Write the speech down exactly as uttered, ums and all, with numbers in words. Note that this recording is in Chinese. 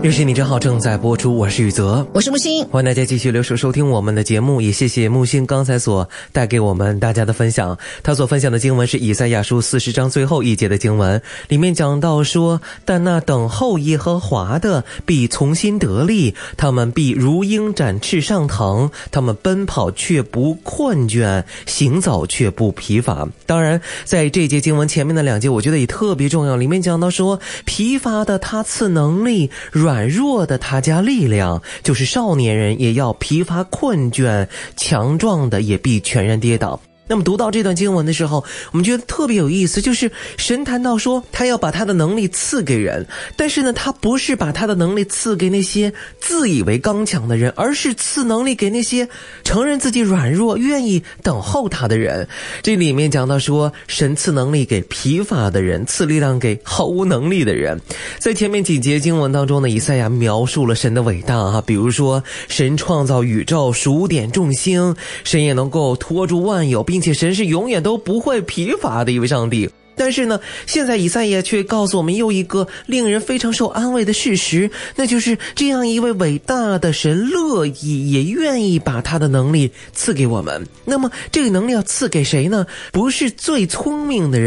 认识你真好正在播出，我是宇泽， 我是木星， 欢迎大家继续留守收听我们的节目，也谢谢木星刚才所带给我们大家的分享。他所分享的经文是以赛亚书四十章最后一节的经文，里面讲到说，但那等候耶和华的必从心得力，他们必如鹰展翅上腾，他们奔跑却不困倦，行走却不疲乏。当然在这节经文前面的两节我觉得也特别重要，里面讲到说，疲乏的他赐能力，软弱的他加力量，就是少年人也要疲乏困倦，强壮的也必全然跌倒。那么读到这段经文的时候，我们觉得特别有意思，就是神谈到说他要把他的能力赐给人，但是呢他不是把他的能力赐给那些自以为刚强的人，而是赐能力给那些承认自己软弱愿意等候他的人。这里面讲到说，神赐能力给疲乏的人，赐力量给毫无能力的人。在前面几节经文当中呢，以赛亚描述了神的伟大啊，比如说神创造宇宙，数点众星，神也能够托住万有，并且神是永远都不会疲乏的一位上帝。但是呢，现在以赛亚却告诉我们又一个令人非常受安慰的事实，那就是这样一位伟大的神乐意也愿意把他的能力赐给我们。那么这个能力要赐给谁呢？不是最聪明的人，